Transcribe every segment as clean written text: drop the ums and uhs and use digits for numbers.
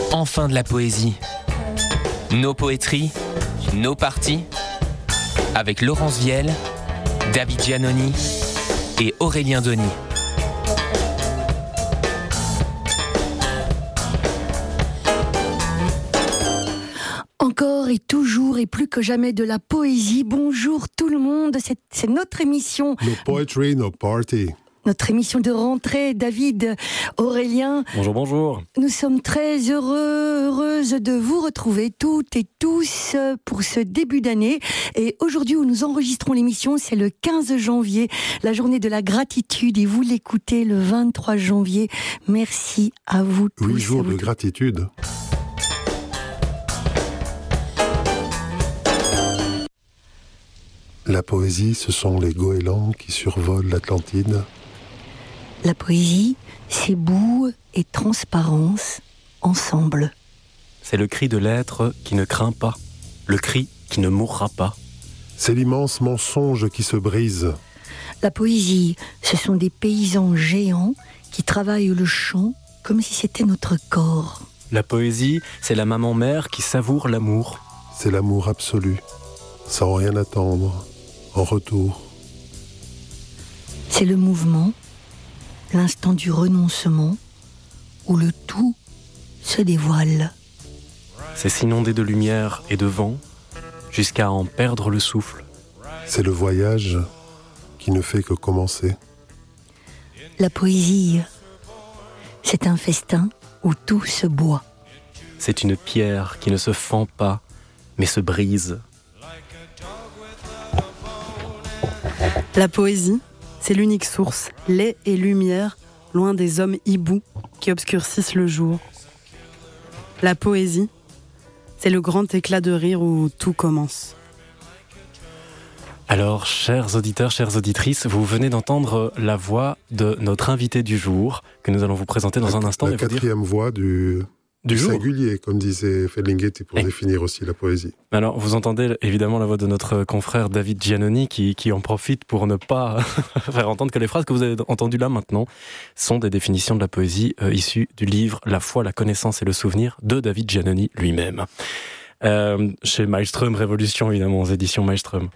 Enfin de la poésie. Nos poétries, nos parties, avec Laurence Vielle, David Giannoni et Aurélien Denis. Encore et toujours et plus que jamais de la poésie. Bonjour tout le monde, c'est notre émission. No poetry, no party. Notre émission de rentrée, David, Aurélien. Bonjour, bonjour. Nous sommes très heureuses de vous retrouver toutes et tous pour ce début d'année. Et aujourd'hui où nous enregistrons l'émission, c'est le 15 janvier, la journée de la gratitude. Et vous l'écoutez le 23 janvier. Merci à vous tous. 8 jours de gratitude. La poésie, ce sont les goélands qui survolent l'Atlantide. La poésie, c'est boue et transparence ensemble. C'est le cri de l'être qui ne craint pas, le cri qui ne mourra pas. C'est l'immense mensonge qui se brise. La poésie, ce sont des paysans géants qui travaillent le chant comme si c'était notre corps. La poésie, c'est la maman-mère qui savoure l'amour. C'est l'amour absolu, sans rien attendre, en retour. C'est le mouvement, l'instant du renoncement, où le tout se dévoile. C'est s'inonder de lumière et de vent, jusqu'à en perdre le souffle. C'est le voyage qui ne fait que commencer. La poésie, c'est un festin où tout se boit. C'est une pierre qui ne se fend pas, mais se brise. La poésie, c'est l'unique source, lait et lumière, loin des hommes hiboux qui obscurcissent le jour. La poésie, c'est le grand éclat de rire où tout commence. Alors, chers auditeurs, chères auditrices, vous venez d'entendre la voix de notre invité du jour, que nous allons vous présenter dans un instant. La quatrième voix du jour. Singulier, comme disait Ferlinghetti, pour définir aussi la poésie. Alors, vous entendez évidemment la voix de notre confrère David Giannoni qui en profite pour ne pas faire entendre que les phrases que vous avez entendues là maintenant sont des définitions de la poésie issues du livre La foi, la connaissance et le souvenir de David Giannoni lui-même. Chez Maelström Révolution, évidemment, aux éditions Maelström.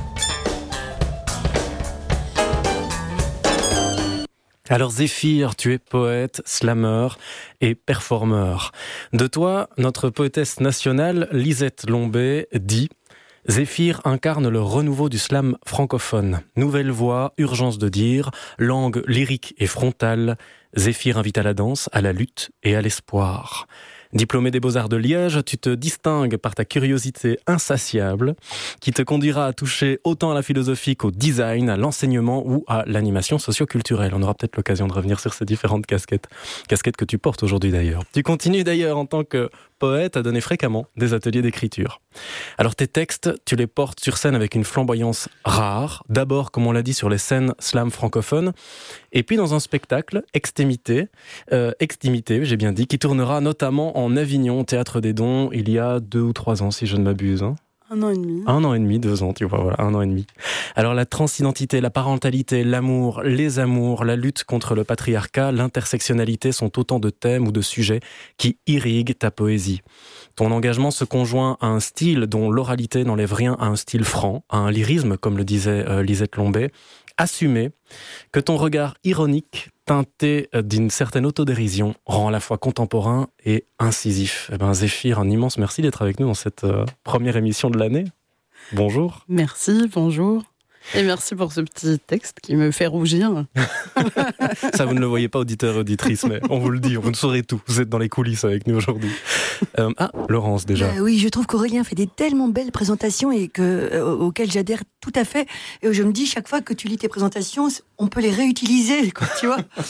Alors Zéphyr, tu es poète, slameur et performeur. De toi, notre poétesse nationale, Lisette Lombé, dit « Zéphyr incarne le renouveau du slam francophone. Nouvelle voix, urgence de dire, langue lyrique et frontale. Zéphyr invite à la danse, à la lutte et à l'espoir. » Diplômé des Beaux-Arts de Liège, tu te distingues par ta curiosité insatiable qui te conduira à toucher autant à la philosophie qu'au design, à l'enseignement ou à l'animation socio-culturelle. On aura peut-être l'occasion de revenir sur ces différentes casquettes que tu portes aujourd'hui d'ailleurs. Tu continues d'ailleurs en tant que poète à donner fréquemment des ateliers d'écriture. Alors tes textes, tu les portes sur scène avec une flamboyance rare, d'abord comme on l'a dit sur les scènes slam francophones, et puis dans un spectacle, Extimité, j'ai bien dit, qui tournera notamment en Avignon, au Théâtre des Dons, il y a 2 ou 3 ans si je ne m'abuse. 1 an et demi. 1 an et demi, 2 ans, tu vois, voilà, 1 an et demi. Alors la transidentité, la parentalité, l'amour, les amours, la lutte contre le patriarcat, l'intersectionnalité sont autant de thèmes ou de sujets qui irriguent ta poésie. Ton engagement se conjoint à un style dont l'oralité n'enlève rien à un style franc, à un lyrisme, comme le disait Lisette Lombé, assumé, que ton regard ironique, teinté d'une certaine autodérision, rend à la fois contemporain et incisif. Eh ben, Zéphyr, un immense merci d'être avec nous dans cette première émission de l'année. Bonjour. Merci, bonjour. Et merci pour ce petit texte qui me fait rougir. Ça, vous ne le voyez pas, auditeurs et auditrices, mais on vous le dit, vous ne saurez tout. Vous êtes dans les coulisses avec nous aujourd'hui. Laurence, déjà. Oui, je trouve qu'Aurélien fait des tellement belles présentations et auxquelles j'adhère tout à fait. Et je me dis, chaque fois que tu lis tes présentations, on peut les réutiliser, quoi, tu vois.